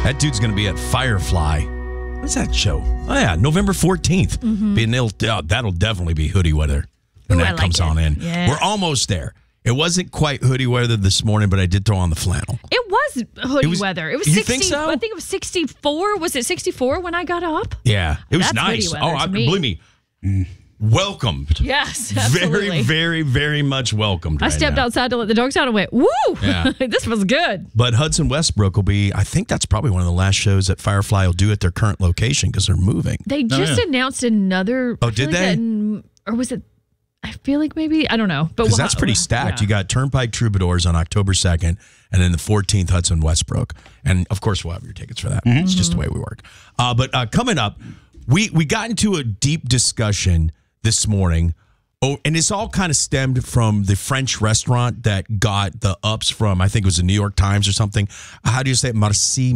That dude's going to be at Firefly. What's that show? Oh, yeah, November 14th. That'll definitely be hoodie weather when that comes on in. Yeah. We're almost there. It wasn't quite hoodie weather this morning, but I did throw on the flannel. It was hoodie weather. It was 60. You think so? I think it was 64. Was it 64 when I got up? Yeah, it was That's nice. hoodie weather to me. Believe me, welcomed. Yes, absolutely. Very, very, very much welcomed. I stepped outside to let the dogs out and went, woo, this was good. But Hudson Westbrook will be, I think that's probably one of the last shows that Firefly will do at their current location because they're moving. They just announced another. Oh, did they? Or was it? I feel like maybe, I don't know. But Because that's pretty stacked. Yeah. You got Turnpike Troubadours on October 2nd, and then the 14th, Hudson Westbrook. And, of course, we'll have your tickets for that. It's just the way we work. But coming up, we got into a deep discussion this morning. Oh, and it's all kind of stemmed from the French restaurant that got the ups from, I think it was the New York Times or something. How do you say it? Merci.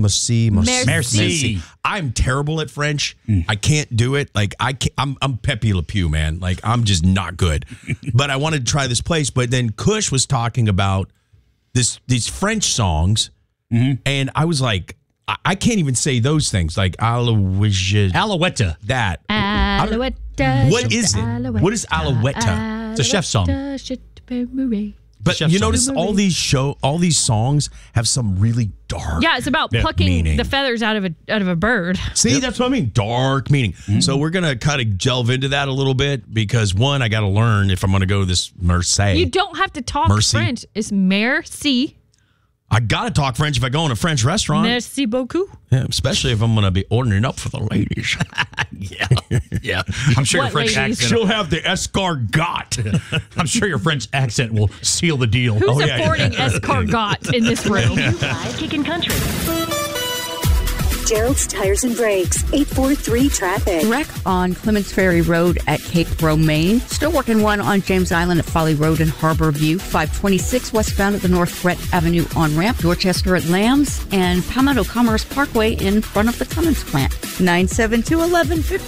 I'm terrible at French. I can't do it. Like I'm Pepe Le Pew, man. Like I'm just not good. But I wanted to try this place. But then Kush was talking about these French songs, and I was like, I can't even say those things. Like Alouette. That. Alouette. What is it? What is Alouette? It's a chef song. But you notice all these songs have some really dark. Yeah, it's about plucking meaning. the feathers out of a bird. See, that's what I mean. Dark meaning. So we're gonna kind of delve into that a little bit because one, I got to learn if I'm gonna go to this Marseille. You don't have to talk French. It's merci. I gotta talk French if I go in a French restaurant. Merci beaucoup. Yeah, especially if I'm gonna be ordering up for the ladies. Yeah. I'm sure your French accent. She'll have the escargot. I'm sure your French accent will seal the deal. Who's affording escargot in this room? Kickin' Country. Gerald's Tires and Brakes, 843 traffic. Wreck on Clements Ferry Road at Cape Romaine. Still working one on James Island at Folly Road in Harbor View. 526 westbound at the North Brett Avenue on-ramp. Dorchester at Lambs and Palmetto Commerce Parkway in front of the Cummins plant. 972-1150.